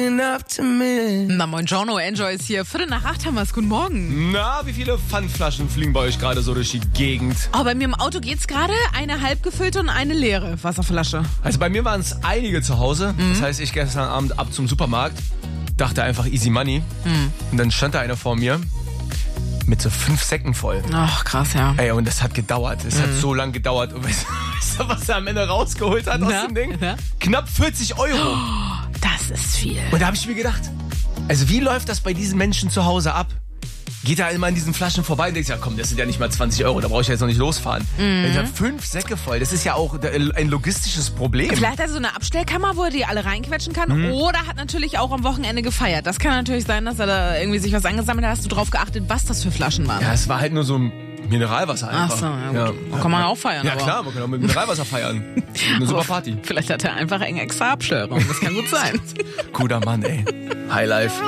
waking up to me. Na, buongiorno, Enjoy ist hier. 7:45 haben wir's. Guten Morgen. Na, wie viele Pfandflaschen fliegen bei euch gerade so durch die Gegend? Oh, bei mir im Auto geht's gerade. Eine halbgefüllte und eine leere Wasserflasche. Also bei mir waren es einige zu Hause. Das heißt, ich gestern Abend ab zum Supermarkt, dachte einfach easy money. Und dann stand da einer vor mir mit so 5 Säcken voll. Ach, krass, ja. Ey, und das hat gedauert. Es hat so lange gedauert. Und weißt du, was er am Ende rausgeholt hat aus dem Ding? Ja. Knapp 40 €. Das ist viel. Und da habe ich mir gedacht, also wie läuft das bei diesen Menschen zu Hause ab? Geht er immer an diesen Flaschen vorbei und denkt, ja komm, das sind ja nicht mal 20 €, da brauche ich ja jetzt noch nicht losfahren. Ich habe 5 Säcke voll, das ist ja auch ein logistisches Problem. Vielleicht hat er so eine Abstellkammer, wo er die alle reinquetschen kann. Oder hat natürlich auch am Wochenende gefeiert. Das kann natürlich sein, dass er da irgendwie sich was angesammelt hat. Hast du drauf geachtet, was das für Flaschen waren? Ja, es war halt nur so ein Mineralwasser einfach. Ach so, ja gut. Kann man auch feiern. Ja aber klar, man kann auch mit Mineralwasser feiern. Eine super Party. Vielleicht hat er einfach einen extra Abstellraum. Das kann gut sein. Guter Mann, ey. High Life.